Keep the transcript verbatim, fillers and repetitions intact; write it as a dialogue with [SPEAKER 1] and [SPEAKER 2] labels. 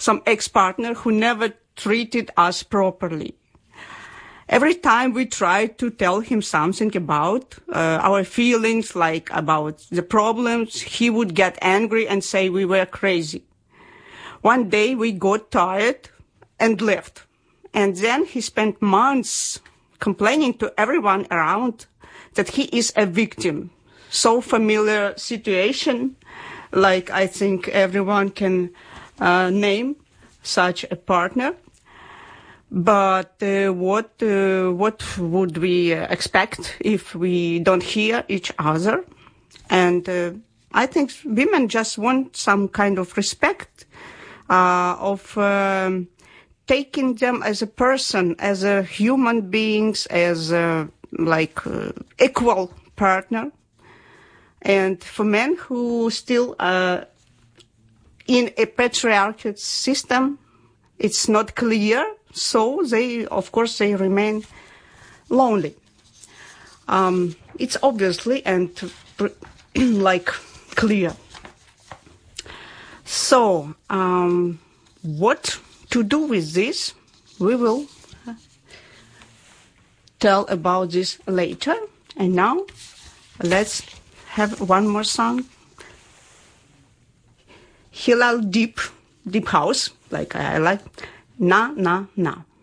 [SPEAKER 1] some ex-partner who never treated us properly. Every time we tried to tell him something about uh, our feelings, like about the problems, he would get angry and say we were crazy. One day we got tired and left. And then he spent months complaining to everyone around that he is a victim. So familiar situation, like I think everyone can uh, name such a partner. But uh, what uh, what would we uh, expect if we don't hear each other? And uh, I think women just want some kind of respect, uh, of um, taking them as a person, as a human beings, as a, like uh, equal partner. And for men who still uh, in a patriarchal system, it's not clear. So they, of course, they remain lonely. Um, it's obviously and like clear. So, um, what to do with this? We will tell about this later. And now, let's have one more song. Hillel Deep, Deep House, like I like. Na, na, na.